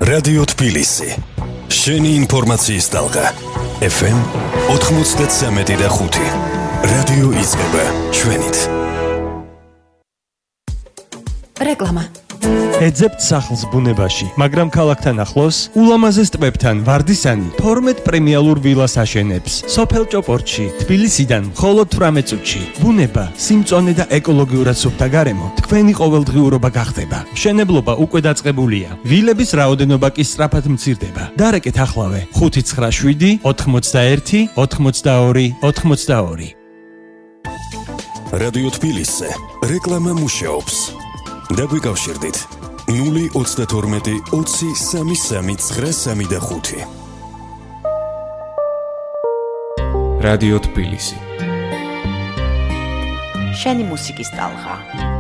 რადიო თბილისი. შენი ინფორმაციის ტალღა. FM 93.5. რადიო იწყება ჩვენით. რეკლამა. ეძებთ სახლს ბუნებაში, მაგრამ ქალაქთან ახლოს ულამაზეს ტბებთან ვარდისანი 12 პრემიალურ ვილას აშენებს. სოფელ ჭოპორტში, თბილისიდან მხოლოდ 18 წუთში. ბუნება, სიმწონე და ეკოლოგიურად სუფთა გარემო თქვენი ყოველდღიურობა გახდება. მშენებლობა უკვე დაწყებულია. ვილების რაოდენობა კი სწრაფად მცირდება. დარეკეთ ახლავე 597 81 82 82. რადიო თბილისი. რეკლამა მუშაობს. დაგვიკავშირდით 032 20 33 935. რადიო თბილისი. შენი მუსიკის ტალღა.